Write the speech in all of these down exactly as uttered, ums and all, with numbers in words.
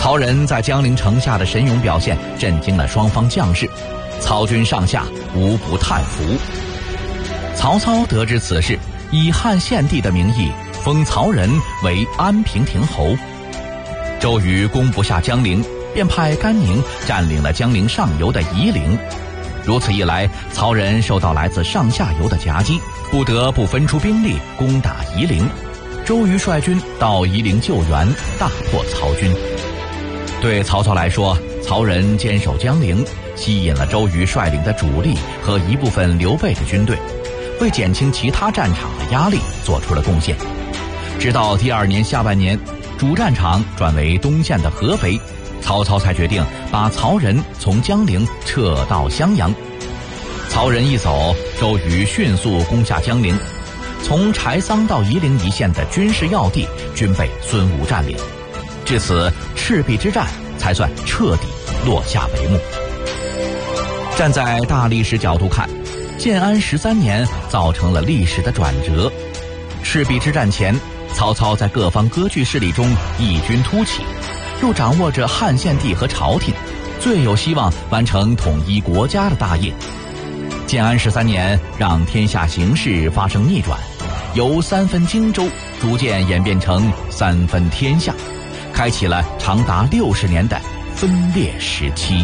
曹仁在江陵城下的神勇表现震惊了双方将士，曹军上下无不叹服。曹操得知此事，以汉献帝的名义封曹仁为安平亭侯。周瑜攻不下江陵，便派甘宁占领了江陵上游的夷陵。如此一来，曹仁受到来自上下游的夹击，不得不分出兵力攻打夷陵。周瑜率军到夷陵救援，大破曹军。对曹操来说，曹仁坚守江陵，吸引了周瑜率领的主力和一部分刘备的军队，为减轻其他战场的压力做出了贡献。直到第二年下半年，主战场转为东线的合肥，曹操才决定把曹仁从江陵撤到襄阳。曹仁一走，周瑜迅速攻下江陵，从柴桑到夷陵一线的军事要地均被孙吴占领。至此，赤壁之战才算彻底落下帷幕。站在大历史角度看，建安十三年造成了历史的转折。赤壁之战前，曹操在各方割据势力中异军突起，又掌握着汉献帝和朝廷，最有希望完成统一国家的大业。建安十三年让天下形势发生逆转，由三分荆州逐渐演变成三分天下，开启了长达六十年的分裂时期。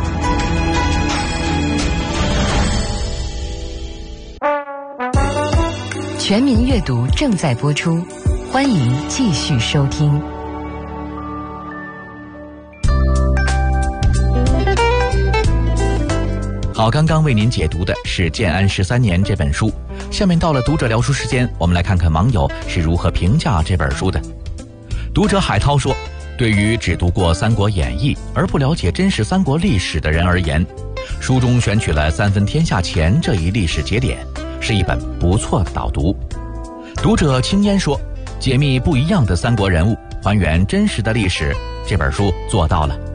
全民阅读正在播出，欢迎继续收听。 好，刚刚为您解读的是《建安十三年》这本书。下面到了读者聊书时间，我们来看看网友是如何评价这本书的。读者海涛说，对于只读过《三国演义》而不了解真实三国历史的人而言，书中选取了三分天下前这一历史节点，是一本不错的导读。读者青烟说，解密不一样的三国人物，还原真实的历史，这本书做到了。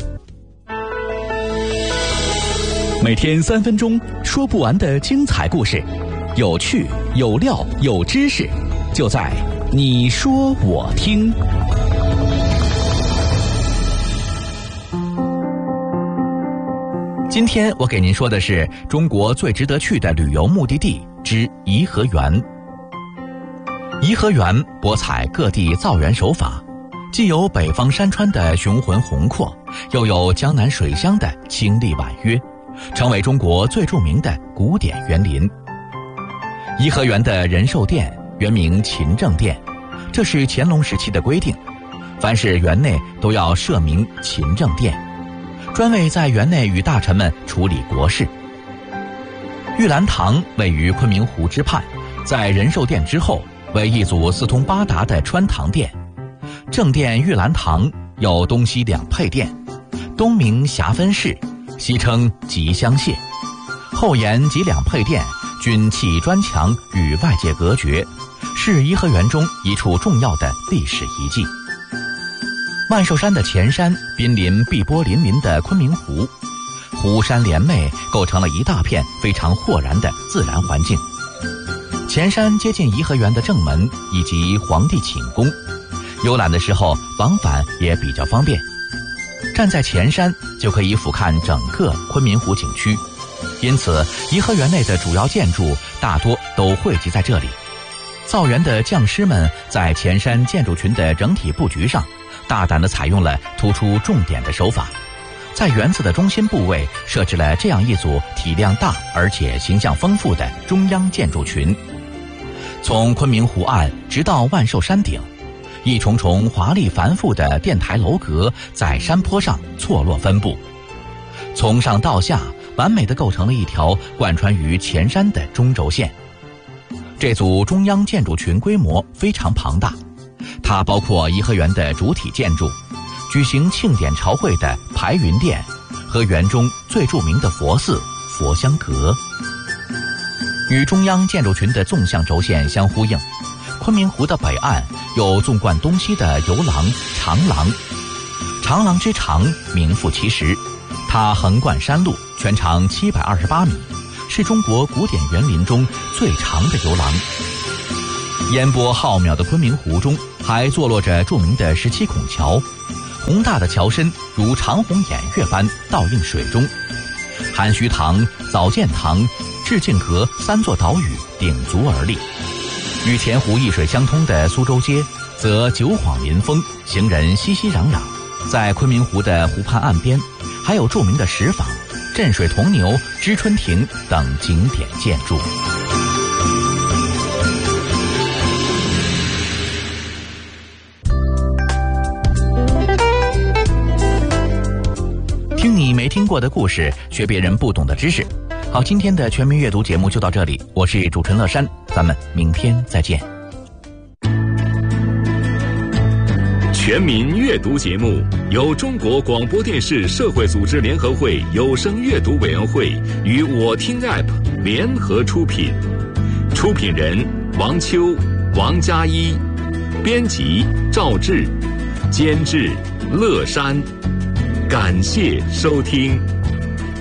每天三分钟，说不完的精彩故事，有趣有料有知识，就在你说我听。今天我给您说的是中国最值得去的旅游目的地之颐和园。颐和园博采各地造园手法，既有北方山川的雄浑宏阔，又有江南水乡的清丽婉约，成为中国最著名的古典园林。颐和园的仁寿殿原名勤政殿，这是乾隆时期的规定，凡是园内都要设名勤政殿，专为在园内与大臣们处理国事。玉兰堂位于昆明湖之畔，在仁寿殿之后，为一组四通八达的穿堂殿。正殿玉兰堂有东西两配殿，东名霞分室，西称吉祥榭。后檐及两配殿均砌砖墙与外界隔绝，是颐和园中一处重要的历史遗迹。万寿山的前山濒临碧波粼粼的昆明湖，湖山连袂，构成了一大片非常豁然的自然环境。前山接近颐和园的正门以及皇帝寝宫，游览的时候往返也比较方便。站在前山就可以俯瞰整个昆明湖景区，因此颐和园内的主要建筑大多都汇集在这里。造园的匠师们在前山建筑群的整体布局上，大胆地采用了突出重点的手法，在园子的中心部位设置了这样一组体量大而且形象丰富的中央建筑群。从昆明湖岸直到万寿山顶，一重重华丽繁复的殿台楼阁在山坡上错落分布，从上到下完美地构成了一条贯穿于前山的中轴线。这组中央建筑群规模非常庞大，它包括颐和园的主体建筑、举行庆典朝会的排云殿和园中最著名的佛寺佛香阁。与中央建筑群的纵向轴线相呼应，昆明湖的北岸有纵贯东西的游廊长廊。长廊之长名副其实，它横贯山路，全长七百二十八米，是中国古典园林中最长的游廊。烟波浩渺的昆明湖中还坐落着著名的十七孔桥， 宏大的桥身如长虹偃月般倒映水中，涵虚堂、藻建堂、致敬阁三座岛屿鼎足而立。与前湖一水相通的苏州街则九晃临风，行人熙熙攘攘。在昆明湖的湖畔岸边，还有著名的石坊、镇水铜牛、知春亭等景点建筑。听你没听过的故事，学别人不懂的知识。好，今天的全民阅读节目就到这里，我是主持人乐山，咱们明天再见。 全民阅读节目由中国广播电视社会组织联合会有声阅读委员会与我听 App 联合出品，出品人王秋、王佳一，编辑赵志，监制乐山。感谢收听。